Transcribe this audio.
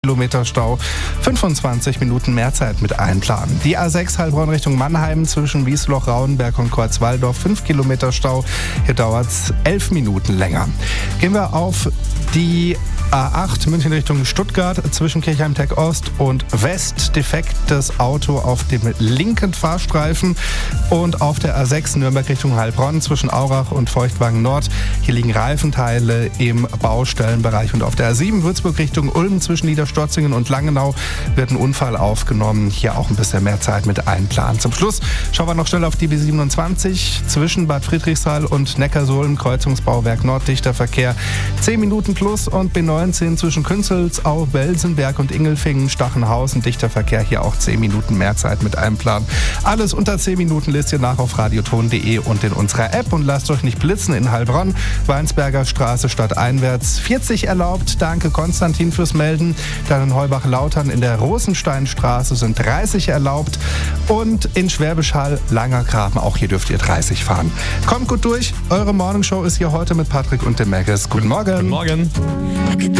Kilometer Stau, 25 Minuten mehr Zeit mit einplanen. Die A6 Heilbronn Richtung Mannheim zwischen Wiesloch, Rauenberg und Kreuzwaldorf, 5 Kilometer Stau. Hier dauert es 11 Minuten länger. Gehen wir auf die A8 München Richtung Stuttgart zwischen Kirchheim-Tech Ost und West. Defektes Auto auf dem linken Fahrstreifen. Und auf der A6 Nürnberg Richtung Heilbronn zwischen Aurach und Feuchtwagen Nord. Hier liegen Reifenteile im Baustellenbereich. Und auf der A7 Würzburg Richtung Ulm zwischen Niederstorzingen und Langenau wird ein Unfall aufgenommen. Hier auch ein bisschen mehr Zeit mit einplanen. Zum Schluss schauen wir noch schnell auf die B27 zwischen Bad Friedrichshall und Neckarsulm, Kreuzungsbauwerk Nord, dichter Verkehr 10 Minuten plus, und B19 zwischen Künzelsau, Welsenberg und Ingelfingen, Stachenhausen, dichter Verkehr, hier auch 10 Minuten mehr Zeit mit einplanen. Alles unter 10 Minuten lest ihr nach auf radioton.de und in unserer App, und lasst euch nicht blitzen in Heilbronn, Weinsberger Straße stadteinwärts 40 erlaubt. Danke Konstantin fürs Melden. Dann in Heubach-Lautern in der Rosensteinstraße sind 30 erlaubt, und in Schwäbisch Hall, Langergraben, auch hier dürft ihr 30 fahren. Kommt gut durch, eure Morningshow ist hier heute mit Patrick und dem Megas. Guten Morgen. Guten Morgen.